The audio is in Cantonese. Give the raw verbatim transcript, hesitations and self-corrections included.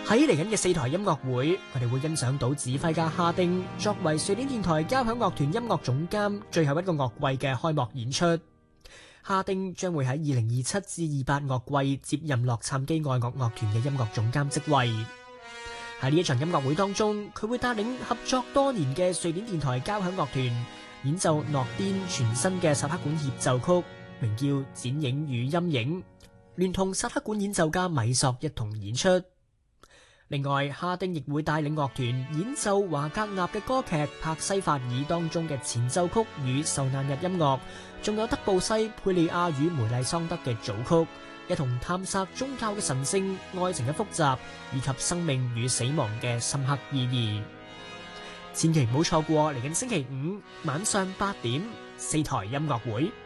喺嚟緊嘅四台音樂會，我哋會欣賞到指揮家哈丁作為瑞典電台交響樂團音樂總監最後一個樂季嘅開幕演出。哈丁將會喺二零二七至二八樂季接任洛杉磯愛樂樂團嘅音樂總監職位。喺呢一場音樂會當中，佢會帶領合作多年嘅瑞典電台交響樂團演奏諾甸全新嘅薩克管協奏曲，名叫《剪影與陰影》，聯同薩克管演奏家米索一同演出。另外，哈丁亦會帶領樂團演奏華格納嘅歌劇《帕西法爾》當中嘅前奏曲與受難日音樂，仲有德布西、佩利亞與梅麗桑德嘅組曲，一同探索宗教嘅神聖、愛情嘅複雜，以及生命與死亡嘅深刻意義。千祈唔好錯過嚟緊星期五晚上八點四台音樂會。